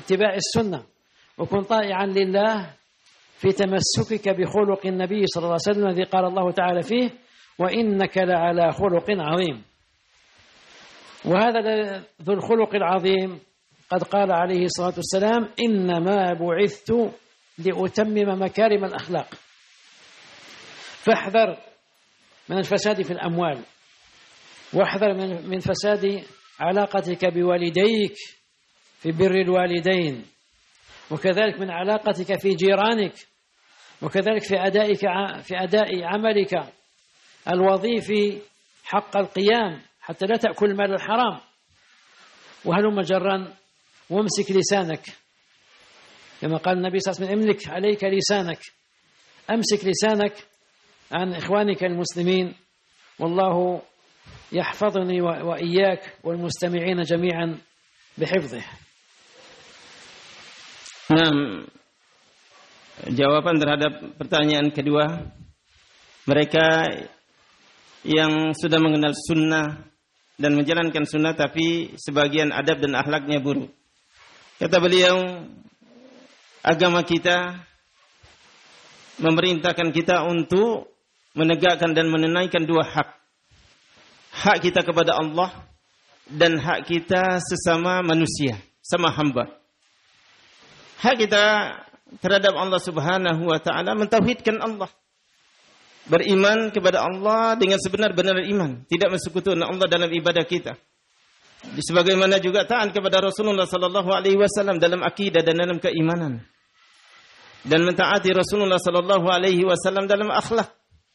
اتباع السنة، وكن طائعا لله في تمسكك بخلق النبي صلى الله عليه وسلم الذي قال الله تعالى فيه: وإنك لعلى خلق عظيم. وهذا ذو الخلق العظيم قد قال عليه الصلاة والسلام: إنما بعثت لأتمم مكارم الأخلاق. فاحذر من الفساد في الأموال، واحذر من فساد علاقتك بوالديك في بر الوالدين، وكذلك من علاقتك في جيرانك، وكذلك في أداء عملك الوظيفي حق القيام، حتى لا تأكل مال الحرام. وهلم جرا وامسك لسانك، كما قال النبي صلى الله عليه وسلم: املك عليك لسانك. أمسك لسانك عن إخوانك المسلمين، والله يحفظني وإياك والمستمعين جميعا بحفظه. Nah, jawaban terhadap pertanyaan kedua, mereka yang sudah mengenal sunnah dan menjalankan sunnah tapi sebagian adab dan akhlaknya buruk. Kata beliau, agama kita memerintahkan kita untuk menegakkan dan menunaikan dua hak. Hak kita kepada Allah dan hak kita sesama manusia, sama hamba. Hak kita terhadap Allah Subhanahu wa taala mentauhidkan Allah. Beriman kepada Allah dengan sebenar-benar iman, tidak mensekutukan Allah dalam ibadah kita. Sebagaimana juga taat kepada Rasulullah sallallahu alaihi wasallam dalam akidah dan dalam keimanan. Dan mentaati Rasulullah sallallahu alaihi wasallam dalam akhlak.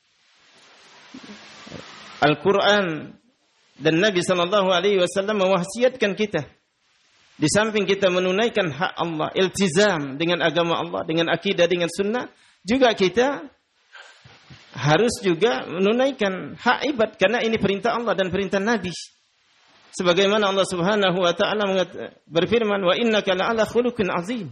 Al-Quran dan Nabi sallallahu alaihi wasallam mewasiatkan kita, di samping kita menunaikan hak Allah, iltizam dengan agama Allah, dengan akidah, dengan sunnah, juga kita harus juga menunaikan hak ibad, karena ini perintah Allah dan perintah Nabi. Sebagaimana Allah Subhanahu wa taala berfirman, "Wa innaka la'ala khuluqin 'azim."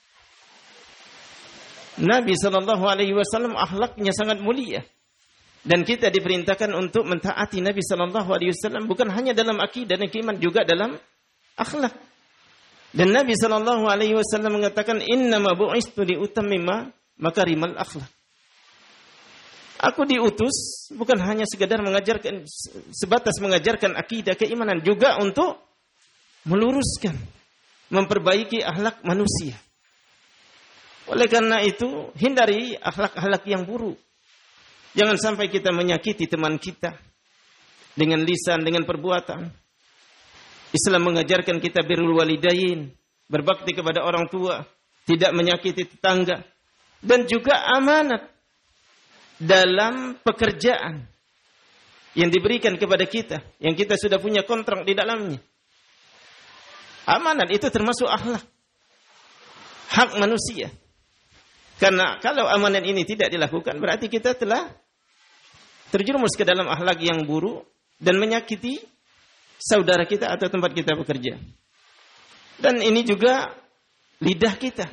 Nabi sallallahu alaihi wasallam akhlaknya sangat mulia. Dan kita diperintahkan untuk mentaati Nabi sallallahu alaihi wasallam bukan hanya dalam akidah dan keiman, juga dalam akhlak. Dan Nabi sallallahu alaihi wasallam mengatakan, "Innama bu'istu liutammima makarimal akhlak." Aku diutus bukan hanya sekedar mengajarkan, sebatas mengajarkan akidah keimanan, juga untuk meluruskan, memperbaiki akhlak manusia. Oleh karena itu, hindari akhlak-akhlak yang buruk. Jangan sampai kita menyakiti teman kita dengan lisan, dengan perbuatan. Islam mengajarkan kita birrul walidain, berbakti kepada orang tua, tidak menyakiti tetangga, dan juga amanat dalam pekerjaan yang diberikan kepada kita, yang kita sudah punya kontrak di dalamnya. Amanat itu termasuk akhlak, hak manusia. Karena kalau amanat ini tidak dilakukan, berarti kita telah terjerumus ke dalam akhlak yang buruk dan menyakiti saudara kita atau tempat kita bekerja. Dan ini juga lidah kita.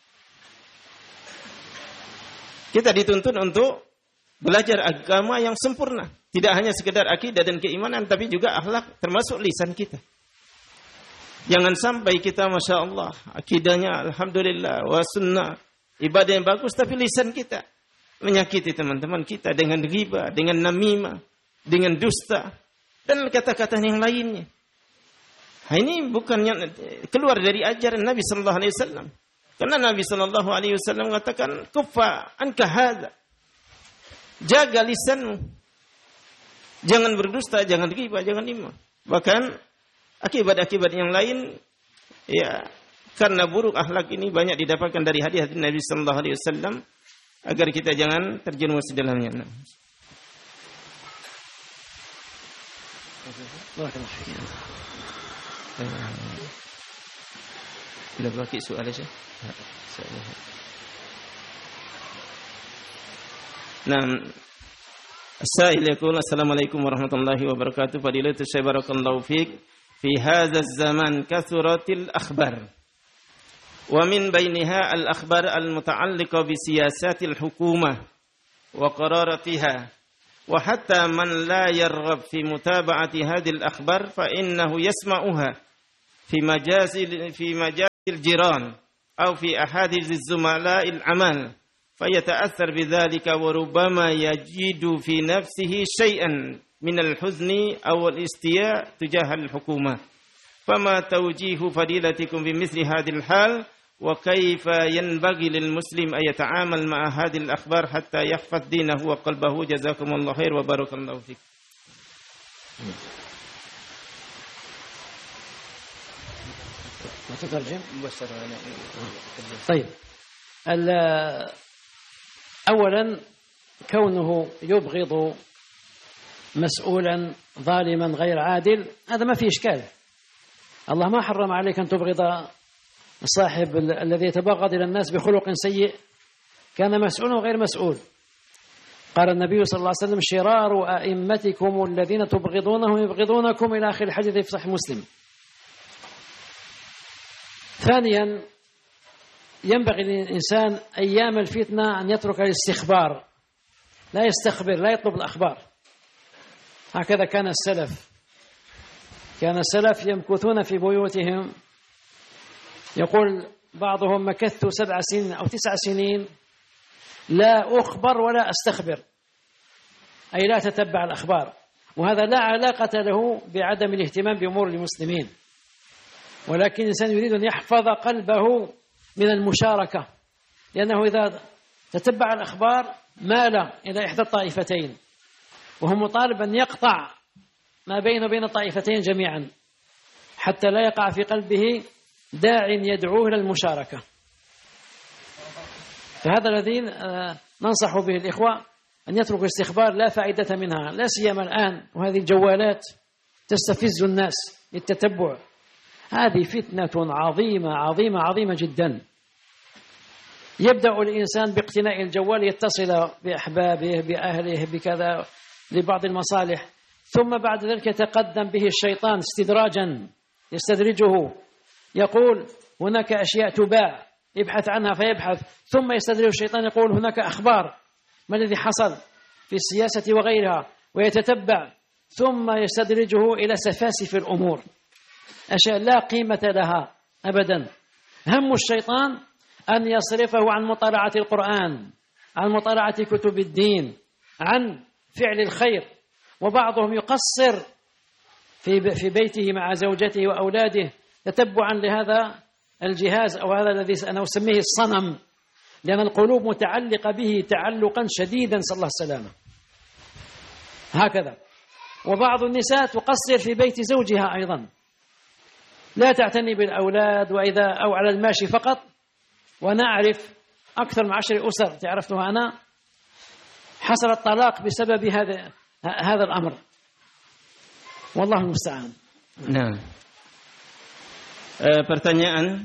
Kita dituntut untuk belajar agama yang sempurna. Tidak hanya sekedar akidah dan keimanan, tapi juga akhlak, termasuk lisan kita. Jangan sampai kita, Masya Allah, akidahnya Alhamdulillah, wa sunnah, ibadah yang bagus, tapi lisan kita menyakiti teman-teman kita dengan riba, dengan namimah, dengan dusta, dan kata-kata yang lainnya. Nah, ini bukannya keluar dari ajaran Nabi sallallahu alaihi wasallam. Karena Nabi sallallahu alaihi wasallam mengatakan, "Kuffa anka hadza." Jaga lisanmu. Jangan berdusta, jangan riba, jangan namimah. Bahkan akibat-akibat yang lain, ya, karena buruk akhlak ini banyak didapatkan dari hadis-hadis Nabi sallallahu alaihi wasallam, agar kita jangan terjerumus di dalamnya. Bila baki soal aja. Nah, Assalamualaikum warahmatullahi wabarakatuh. Fadilatul Syekh barakallahu fiik. Fi hadzal zaman kathuratil akhbar. ومن بينها الأخبار المتعلقة بسياسات الحكومة وقراراتها وحتى من لا يرغب في متابعة هذه الأخبار فإنه يسمعها في مجال الجيران أو في أحاديث الزملاء العمل فيتأثر بذلك وربما يجد في نفسه شيئا من الحزن أو الاستياء تجاه الحكومة. فما توجيه فضيلتكم بمثل هذه الحال وكيف ينبغي للمسلم أن يتعامل مع هذه الأخبار حتى يحفظ دينه وقلبه؟ جزاكم الله خير وبارك الله فيك. متترجم؟ طيب، أولا كونه يبغض مسؤولا ظالما غير عادل هذا ما فيه إشكال. الله ما حرم عليك أن تبغض صاحب الذي يتبغض إلى الناس بخلق سيء كان مسؤول وغير مسؤول. قال النبي صلى الله عليه وسلم: شرار أئمتكم الذين تبغضونهم يبغضونكم، إلى آخر الحديث في صحيح مسلم. ثانيا، ينبغي للإنسان أيام الفتنة أن يترك الاستخبار، لا يستخبر، لا يطلب الأخبار. هكذا كان السلف، كان السلف يمكثون في بيوتهم. يقول بعضهم: مكثت 7 سنين أو 9 سنين لا أخبر ولا أستخبر، أي لا تتبع الأخبار. وهذا لا علاقة له بعدم الاهتمام بأمور المسلمين، ولكن الإنسان يريد أن يحفظ قلبه من المشاركة، لأنه إذا تتبع الأخبار مال إلى إحدى الطائفتين، وهو مطالب أن يقطع ما بينه وبين الطائفتين جميعا حتى لا يقع في قلبه داع يدعوه إلى المشاركة. فهذا الذي ننصح به الإخوة، أن يتركوا الاستخبار، لا فائدة منها، لا سيما الآن وهذه الجوالات تستفز الناس للتتبع. هذه فتنة عظيمة عظيمة عظيمة جدا. يبدأ الإنسان باقتناء الجوال، يتصل بأحبابه بأهله بكذا لبعض المصالح، ثم بعد ذلك يتقدم به الشيطان استدراجا، يستدرجه، يقول هناك أشياء تباع، يبحث عنها فيبحث، ثم يستدرج الشيطان يقول هناك أخبار ما الذي حصل في السياسة وغيرها، ويتتبع، ثم يستدرجه إلى سفاسف الأمور، أشياء لا قيمة لها أبدا. هم الشيطان أن يصرفه عن مطالعة القرآن، عن مطالعة كتب الدين، عن فعل الخير. وبعضهم يقصر في بيته مع زوجته وأولاده تتبعا لهذا الجهاز أو هذا الذي أنا أسميه الصنم، لأن القلوب متعلقة به تعلقا شديدا، صلى الله عليه وسلم. هكذا. وبعض النساء تقصر في بيت زوجها أيضا، لا تعتني بالأولاد وإذا أو على الماشي فقط. وأنا أعرف أكثر من 10 أسر تعرفتها أنا حصل الطلاق بسبب هذا الأمر، والله المستعان. Nah, pertanyaan.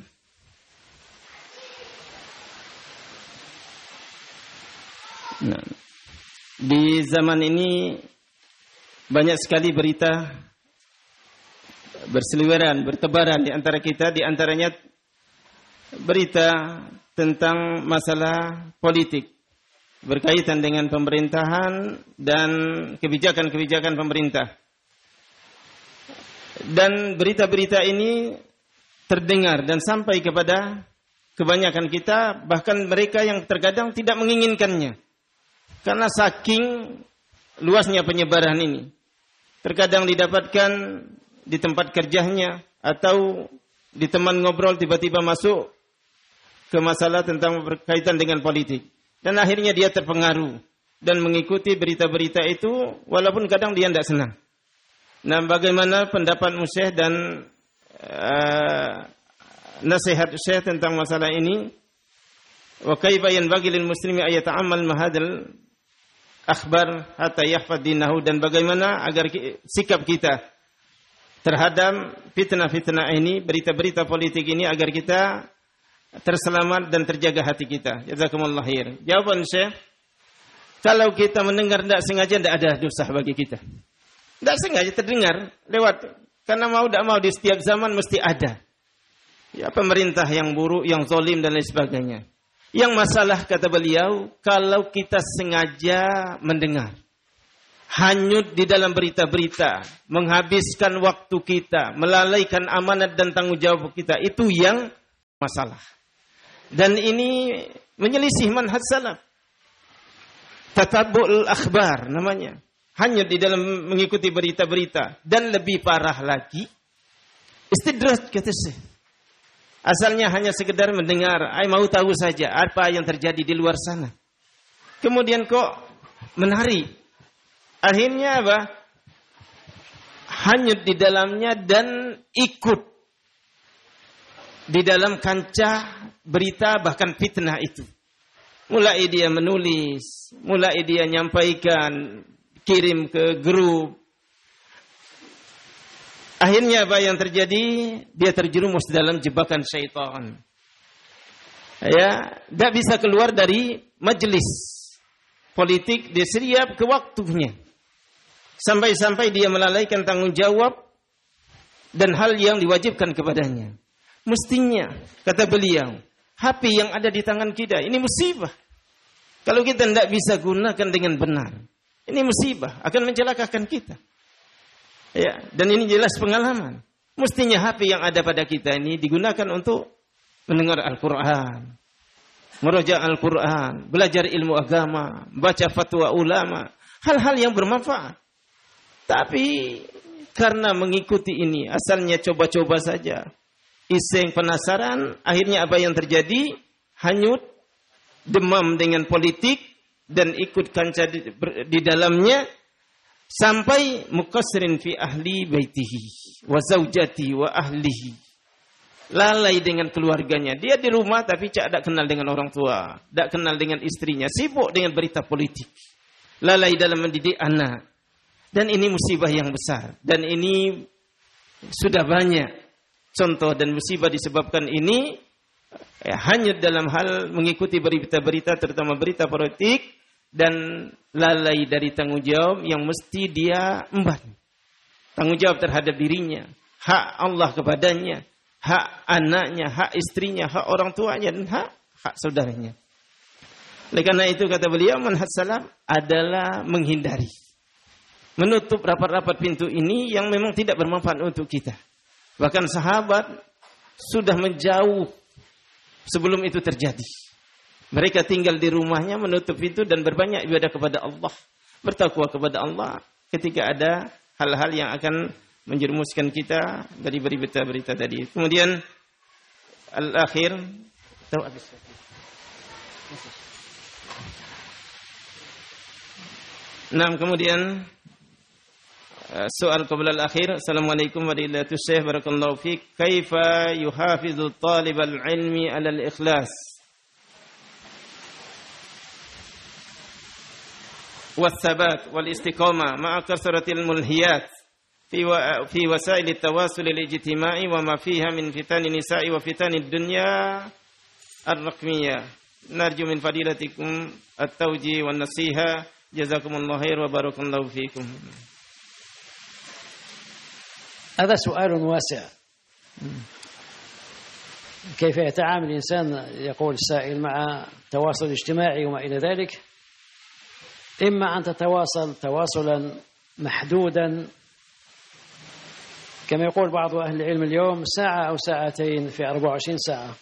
Nah, di zaman ini banyak sekali berita berseliweran, bertebaran di antara kita, di antaranya berita tentang masalah politik berkaitan dengan pemerintahan dan kebijakan-kebijakan pemerintah. Dan berita-berita ini terdengar dan sampai kepada kebanyakan kita, bahkan mereka yang terkadang tidak menginginkannya. Karena saking luasnya penyebaran ini. Terkadang didapatkan di tempat kerjanya atau di teman ngobrol tiba-tiba masuk ke masalah tentang berkaitan dengan politik. Dan akhirnya dia terpengaruh dan mengikuti berita-berita itu walaupun kadang dia tidak senang. Nah, bagaimana pendapat Syekh dan nasihat Syekh tentang masalah ini? Wa kaifa yanbaghi lil muslimi ay yata'ammal ma hadzal akhbar hatta yahfaz dinahu, dan bagaimana agar sikap kita terhadap fitnah-fitnah ini, berita-berita politik ini, agar kita terselamat dan terjaga hati kita. Jazakumullah khair. Jawaban Syekh, kalau kita mendengar tidak sengaja tidak ada dosa bagi kita. Tidak sengaja terdengar lewat, karena mau tidak mau di setiap zaman mesti ada. Ya, pemerintah yang buruk, yang zalim dan lain sebagainya. Yang masalah, kata beliau, kalau kita sengaja mendengar, hanyut di dalam berita-berita, menghabiskan waktu kita, melalaikan amanat dan tanggung jawab kita, itu yang masalah. Dan ini menyelisih manhaj salaf. Tatabbu'ul akhbar namanya. Hanya di dalam mengikuti berita-berita. Dan lebih parah lagi, istidraj kata Syekh. Asalnya hanya sekedar mendengar, mau tahu saja apa yang terjadi di luar sana. Kemudian kok menari. Akhirnya apa? Hanyut di dalamnya dan ikut di dalam kancah berita bahkan fitnah itu. Mulai dia menulis, mulai dia nyampaikan, kirim ke grup. Akhirnya apa yang terjadi? Dia terjerumus dalam jebakan syaitan. Ya, tidak bisa keluar dari majelis politik di setiap ke waktunya. Sampai-sampai dia melalaikan tanggung jawab dan hal yang diwajibkan kepadanya. Mestinya, kata beliau, HP yang ada di tangan kita, ini musibah. Kalau kita tidak bisa gunakan dengan benar, ini musibah, akan mencelakakan kita. Ya, dan ini jelas pengalaman. Mestinya HP yang ada pada kita ini digunakan untuk mendengar Al-Quran, meroja Al-Quran, belajar ilmu agama, baca fatwa ulama, hal-hal yang bermanfaat. Tapi karena mengikuti ini, asalnya coba-coba saja, iseng penasaran, akhirnya apa yang terjadi? Hanyut, demam dengan politik, dan ikut kancah di dalamnya, sampai muqassirin fi ahli baitihi wa zaujati wa ahlihi. Lalai dengan keluarganya. Dia di rumah tapi tidak kenal dengan orang tua, tidak kenal dengan istrinya, sibuk dengan berita politik. Lalai dalam mendidik anak. Dan ini musibah yang besar. Dan ini sudah banyak contoh dan musibah disebabkan ini hanya dalam hal mengikuti berita-berita, terutama berita politik, dan lalai dari tanggung jawab yang mesti dia emban. Tanggung jawab terhadap dirinya, hak Allah kepadanya, hak anaknya, hak istrinya, hak orang tuanya, dan hak saudaranya. Oleh karena itu kata beliau, manhaj salaf adalah menghindari, menutup rapat-rapat pintu ini yang memang tidak bermanfaat untuk kita. Bahkan sahabat sudah menjauh sebelum itu terjadi. Mereka tinggal di rumahnya, menutup pintu dan berbanyak ibadah kepada Allah, bertakwa kepada Allah ketika ada hal-hal yang akan menjerumuskan kita dari berita-berita tadi. Kemudian al-akhir, tahu habis. Nah, kemudian soal qabla al-akhir. Assalamualaikum warahmatullahi wabarakatuh. Syekh barakallahu fiik. Kaifa yuhafizu talib al-ilmi 'ala al-ikhlas والثبات والاستقامة مع كثرة الملهيات في وسائل التواصل الاجتماعي وما فيها من فتن النساء وفتن الدنيا الرقمية. نرجو من فضيلتكم التوجيه والنصيحة. جزاكم الله خير وبارك الله فيكم. هذا سؤال واسع. كيف يتعامل الإنسان، يقول السائل، مع التواصل الاجتماعي وما إلى ذلك؟ إما أن تتواصل تواصلا محدودا كما يقول بعض أهل العلم اليوم، ساعة أو ساعتين في 24 ساعة.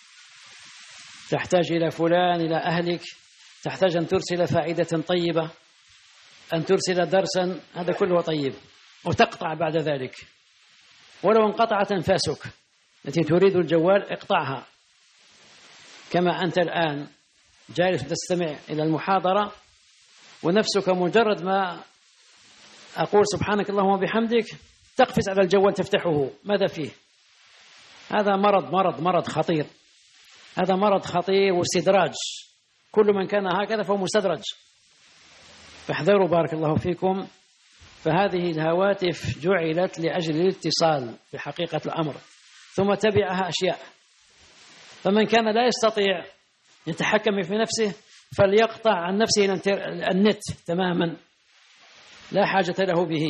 تحتاج إلى فلان، إلى أهلك، تحتاج أن ترسل فائدة طيبة، أن ترسل درسا، هذا كله طيب. وتقطع بعد ذلك، ولو انقطعت أنفاسك التي تريد الجوال اقطعها. كما أنت الآن جالس تستمع إلى المحاضرة ونفسك مجرد ما أقول سبحانك اللهم وبحمدك تقفز على الجوال تفتحه، ماذا فيه؟ هذا مرض خطير. هذا مرض خطير واستدراج. كل من كان هكذا فهو مستدرج. فاحذروا بارك الله فيكم. فهذه الهواتف جعلت لأجل الاتصال بحقيقة الأمر، ثم تبعها أشياء. فمن كان لا يستطيع يتحكم في نفسه فليقطع عن نفسه النت تماما، لا حاجة له به،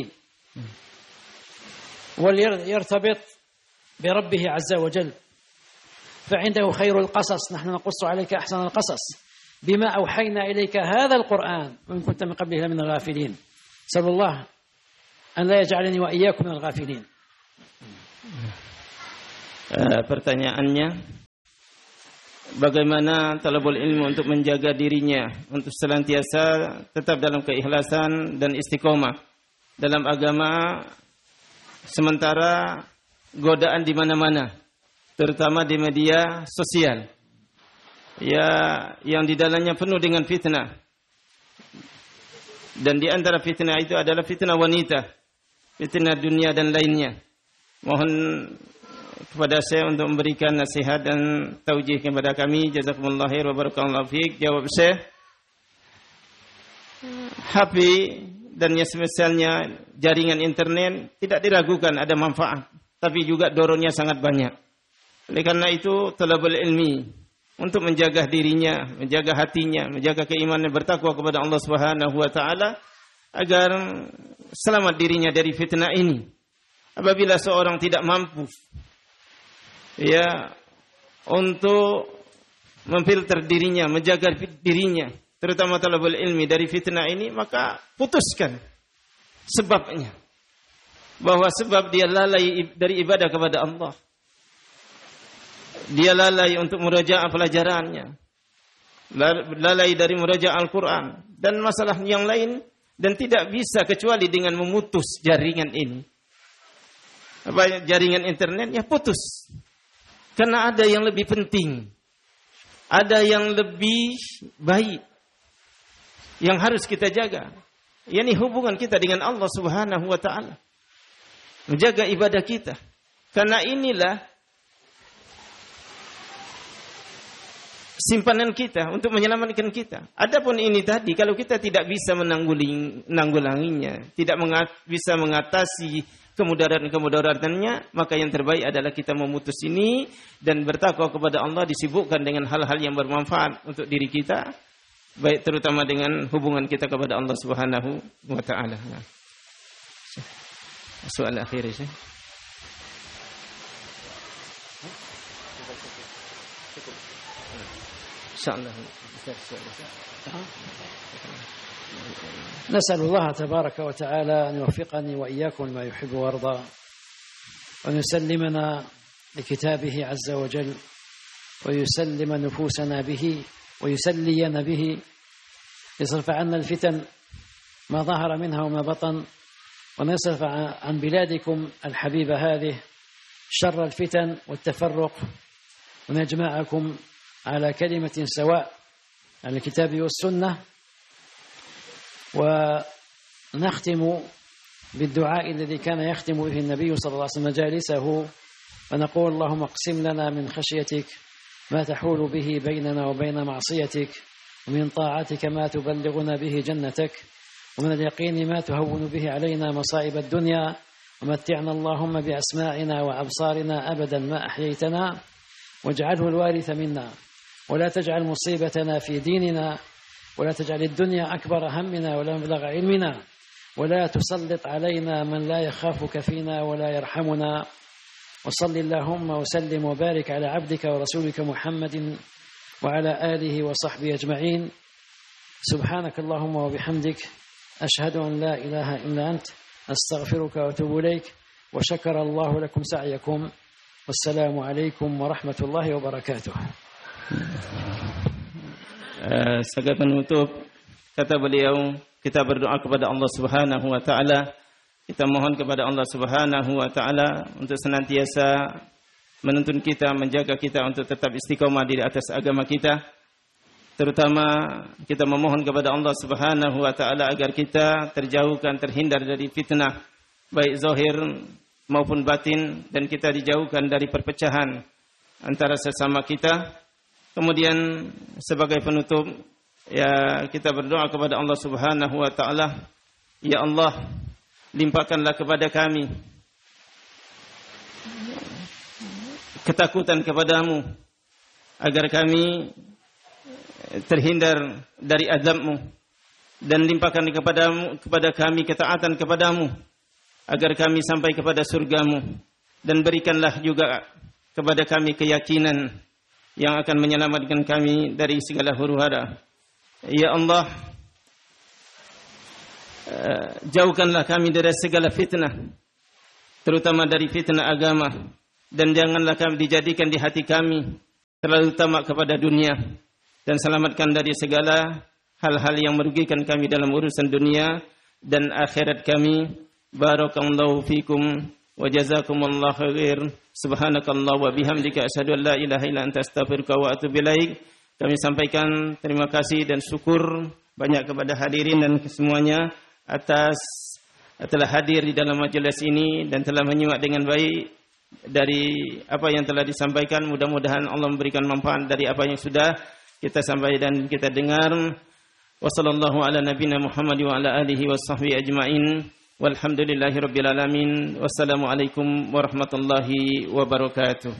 وليرتبط بربه عز وجل، فعنده خير القصص. نحن نقص عليك أحسن القصص بما أوحينا إليك هذا القرآن وإن كنت من قبله من الغافلين. أسأل الله أن لا يجعلني وإياكم من الغافلين. Pertanyaannya, bagaimana talabul ilmu untuk menjaga dirinya untuk senantiasa tetap dalam keikhlasan dan istiqomah dalam agama, sementara godaan di mana-mana, terutama di media sosial, ya, yang di dalamnya penuh dengan fitnah. Dan di antara fitnah itu adalah fitnah wanita, fitnah dunia dan lainnya. Mohon kepada saya untuk memberikan nasihat dan taujih kepada kami. Jazakumullah khair wa barakallahu fiik. Jawab saya, HP dan yang semisalnya jaringan internet tidak diragukan ada manfaat, tapi juga dorongnya sangat banyak. Oleh karena itu, talabul ilmi untuk menjaga dirinya, menjaga hatinya, menjaga keimanan, bertakwa kepada Allah Subhanahu wa taala agar selamat dirinya dari fitnah ini. Apabila seorang tidak mampu ya untuk memfilter dirinya, menjaga dirinya, terutama talabul ilmi dari fitnah ini, maka putuskan sebabnya. Bahwa sebab dia lalai dari ibadah kepada Allah. Dia lalai untuk murajaah pelajarannya. Lalai dari murajaah Al-Quran dan masalah yang lain, dan tidak bisa kecuali dengan memutus jaringan ini. Apa jaringan internet? Ya putus. Karena ada yang lebih penting, ada yang lebih baik yang harus kita jaga, yakni hubungan kita dengan Allah Subhanahu wa taala, menjaga ibadah kita. Karena inilah simpanan kita untuk menyelamatkan kita. Adapun ini tadi, kalau kita tidak bisa menanggulanginya, tidak bisa mengatasi kemudaratan-kemudaratannya, maka yang terbaik adalah kita memutus ini dan bertakwa kepada Allah, disibukkan dengan hal-hal yang bermanfaat untuk diri kita, baik terutama dengan hubungan kita kepada Allah Subhanahu wa taala. Soal akhir ini. Insyaallah. نسأل الله تبارك وتعالى أن يوفقني وإياكم لما يحب ويرضى، وأن يسلمنا لكتابه عز وجل، ويسلم نفوسنا به، ويسلينا به، يصرف عنا الفتن ما ظهر منها وما بطن، ونصرف عن بلادكم الحبيبة هذه شر الفتن والتفرق، ونجمعكم على كلمة سواء على الكتاب والسنة. ونختم بالدعاء الذي كان يختم به النبي صلى الله عليه وسلم مجالسه، ونقول اللهم اقسم لنا من خشيتك ما تحول به بيننا وبين معصيتك، ومن طاعتك ما تبلغنا به جنتك، ومن اليقين ما تهون به علينا مصائب الدنيا، ومتعنا اللهم بأسماعنا وأبصارنا أبدا ما أحييتنا، واجعله الوارث منا، ولا تجعل مصيبتنا في ديننا، ولا تجعل الدنيا أكبر همنا ولا مبلغ علمنا، ولا تسلط علينا من لا يخافك فينا ولا يرحمنا. وصل اللهم وسلم وبارك على عبدك ورسولك محمد وعلى آله وصحبه أجمعين. سبحانك اللهم وبحمدك، أشهد أن لا إله إلا أنت، أستغفرك وأتوب إليك، وشكر الله لكم سعيكم، والسلام عليكم ورحمة الله وبركاته. Sebagai penutup, kata beliau, kita berdoa kepada Allah Subhanahu wa taala. Kita mohon kepada Allah Subhanahu wa taala untuk senantiasa menuntun kita, menjaga kita untuk tetap istiqomah di atas agama kita. Terutama kita memohon kepada Allah Subhanahu wa taala agar kita terjauhkan, terhindar dari fitnah baik zahir maupun batin, dan kita dijauhkan dari perpecahan antara sesama kita. Kemudian sebagai penutup, ya, kita berdoa kepada Allah Subhanahu wa taala, ya Allah, limpahkanlah kepada kami ketakutan kepadamu agar kami terhindar dari azab-Mu, dan limpahkan kepada kami ketaatan kepadamu agar kami sampai kepada surga-Mu, dan berikanlah juga kepada kami keyakinan yang akan menyelamatkan kami dari segala huru-hara. Ya Allah, jauhkanlah kami dari segala fitnah, terutama dari fitnah agama, dan janganlah kami dijadikan di hati kami terlalu tamak kepada dunia, dan selamatkan dari segala hal-hal yang merugikan kami dalam urusan dunia dan akhirat kami. Barakallahu fikum wa jazakumullahu khair. Subhanakallah wa bihamdika asyhadu an la ilaha illa anta astaghfiruka wa atubu ilaik. Kami sampaikan terima kasih dan syukur banyak kepada hadirin dan semuanya atas telah hadir di dalam majelis ini dan telah menyimak dengan baik dari apa yang telah disampaikan. Mudah-mudahan Allah memberikan manfaat dari apa yang sudah kita sampaikan dan kita dengar. Wassallallahu ala nabiyina Muhammad wa ala alihi washabbihi ajmain. Walhamdulillahirabbil alamin. Wassalamualaikum warahmatullahi wabarakatuh.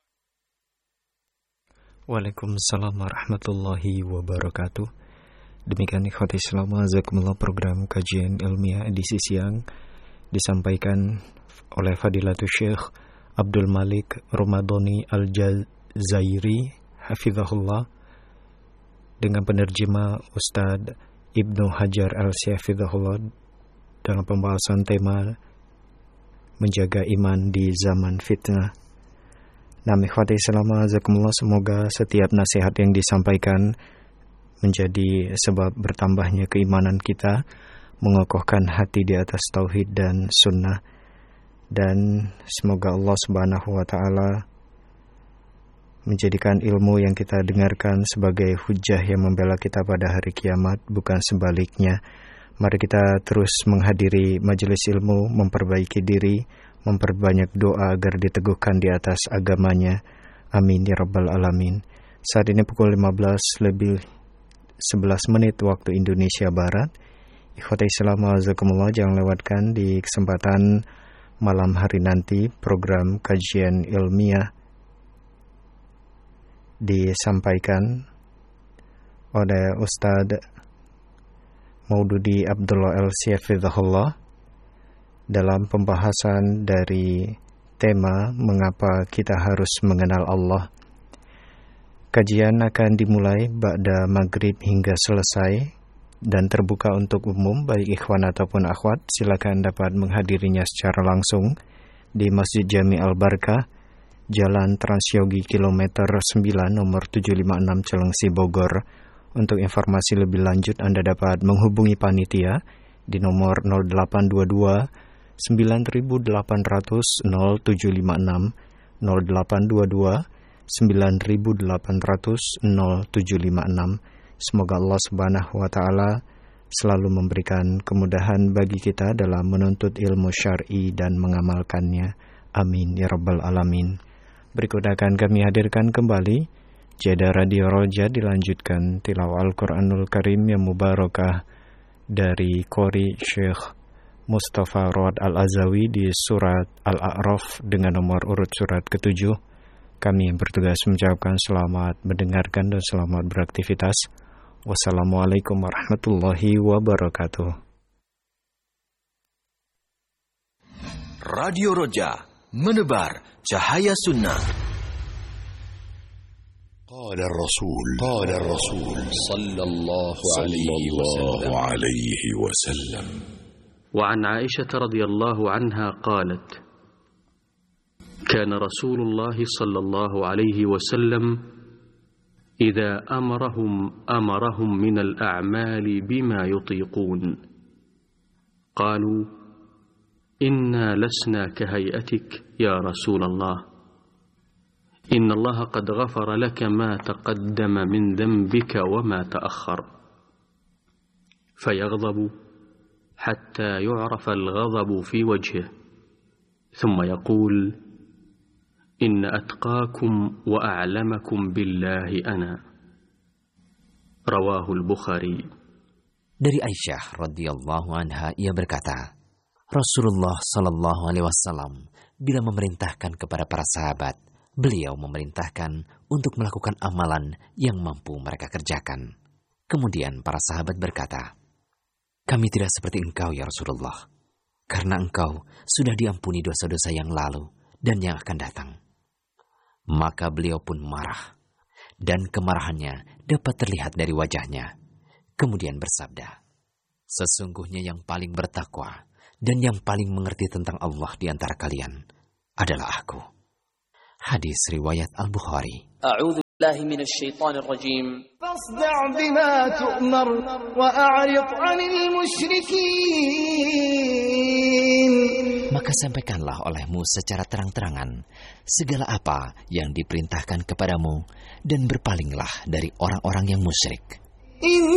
Waalaikumsalam warahmatullahi wabarakatuh. Demikian ikhwati Islam azakumullah, program kajian ilmiah edisi siang disampaikan oleh Fadilatul Syekh Abdul Malik Ramadhani Al-Jazairi hafizahullah, dengan penerjemah Ustadz Ibnu Hajar Al-Syafidhahullah dalam pembahasan tema menjaga iman di zaman fitnah. Nah, ikhwati Islam azakumullah, semoga setiap nasihat yang disampaikan menjadi sebab bertambahnya keimanan kita, mengokohkan hati di atas tauhid dan sunnah, dan semoga Allah Subhanahu wa Ta'ala menjadikan ilmu yang kita dengarkan sebagai hujah yang membela kita pada hari kiamat, bukan sebaliknya. Mari kita terus menghadiri majelis ilmu, memperbaiki diri, memperbanyak doa agar diteguhkan di atas agamanya. Amin ya rabbal alamin. Saat ini pukul 15:11 waktu Indonesia Barat. Ikhwati Islam azakumullah, jangan lewatkan di kesempatan malam hari nanti program kajian ilmiah disampaikan oleh Ustadz Maududi Abdullah Al-Syafidhahullah dalam pembahasan dari tema mengapa kita harus mengenal Allah. Kajian akan dimulai ba'da maghrib hingga selesai dan terbuka untuk umum, baik ikhwan ataupun akhwat. Silakan dapat menghadirinya secara langsung di Masjid Jami Al-Barkah, Jalan Transyogi kilometer 9 nomor 756 Cilengsi Bogor. Untuk informasi lebih lanjut Anda dapat menghubungi panitia di nomor 0822 9800 0756 0822 9800 0756. Semoga Allah Subhanahu wa Ta'ala selalu memberikan kemudahan bagi kita dalam menuntut ilmu syar'i dan mengamalkannya. Amin ya rabbal alamin. Berikut akan kami hadirkan kembali Jeda Radio Roja, dilanjutkan tilawah Al-Quranul Karim yang mubarakah dari Qori Syekh Mustafa Rod Al-Azawi di surat Al-A'raf dengan nomor urut surat ke-7. Kami bertugas mengucapkan selamat mendengarkan dan selamat beraktivitas. Wassalamualaikum warahmatullahi wabarakatuh. Radio Roja, menebar cahaya sunnah. قال الرسول صلى الله عليه وسلم. وعن عائشة رضي الله عنها قالت: كان رسول الله صلى الله عليه وسلم إذا أمرهم من الأعمال بما يطيقون قالوا: إنا لسنا كهيئتك يا رسول الله، إن الله قد غفر لك ما تقدم من ذنبك وما تأخر، فيغضب حتى يعرف الغضب في وجهه، ثم يقول: إن أتقاكم وأعلمكم بالله أنا. رواه البخاري. Dari Aisyah radhiyallahu anha, ia berkata, Rasulullah sallallahu alaihi wasallam bila memerintahkan kepada para sahabat, beliau memerintahkan untuk melakukan amalan yang mampu mereka kerjakan. Kemudian para sahabat berkata, kami tidak seperti engkau ya Rasulullah, karena engkau sudah diampuni dosa-dosa yang lalu dan yang akan datang. Maka beliau pun marah, dan kemarahannya dapat terlihat dari wajahnya. Kemudian bersabda, sesungguhnya yang paling bertakwa dan yang paling mengerti tentang Allah di antara kalian adalah aku. Hadis riwayat Al-Bukhari. الله من الشيطان الرجيم فاصدع بما تؤمر وأعرض عن المشركين. Maka sampaikanlah olehmu secara terang-terangan segala apa yang diperintahkan kepadamu dan berpalinglah dari orang-orang yang musyrik.